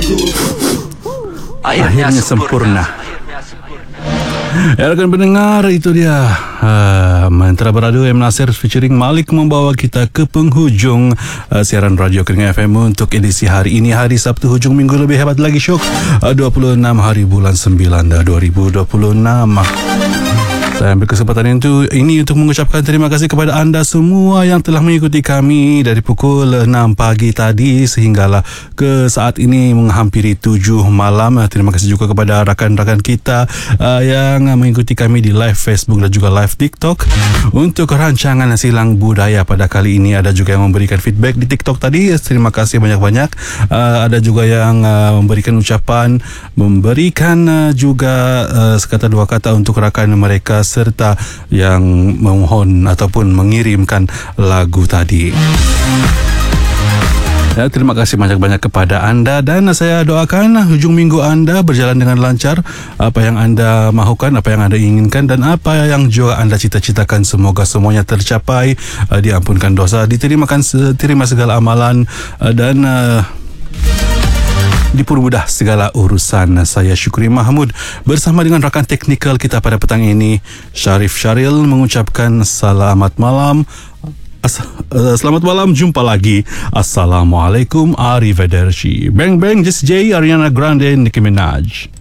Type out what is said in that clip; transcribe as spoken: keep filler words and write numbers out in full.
Akhirnya sempurna. Ya, rekan pendengar, itu dia uh, Mantra Beradu M. Nasir featuring Malik membawa kita ke penghujung uh, siaran Radio Kering F M untuk edisi hari ini, hari Sabtu hujung minggu lebih hebat lagi, syok uh, dua puluh enam hari bulan sembilan dua ribu dua puluh enam. Saya ambil kesempatan itu ini untuk mengucapkan terima kasih kepada anda semua yang telah mengikuti kami dari pukul enam pagi tadi sehinggalah ke saat ini menghampiri tujuh malam. Terima kasih juga kepada rakan-rakan kita uh, yang mengikuti kami di live Facebook dan juga live TikTok. Untuk rancangan Silang Budaya pada kali ini, ada juga yang memberikan feedback di TikTok tadi. Terima kasih banyak-banyak. Uh, ada juga yang uh, memberikan ucapan, memberikan uh, juga uh, sekata dua kata untuk rakan mereka serta yang memohon ataupun mengirimkan lagu tadi. Ya, terima kasih banyak-banyak kepada anda dan saya doakan hujung minggu anda berjalan dengan lancar. Apa yang anda mahukan, apa yang anda inginkan dan apa yang juga anda cita-citakan, semoga semuanya tercapai, uh, diampunkan dosa, diterimakan terima segala amalan uh, dan uh, dipermudah segala urusan. Saya Syukri Mahmud bersama dengan rakan teknikal kita pada petang ini, Syarif Syaril, mengucapkan selamat malam. As- uh, selamat malam, jumpa lagi. Assalamualaikum, arrivederci. Bang bang, Jess J, Ariana Grande, Nicki Minaj.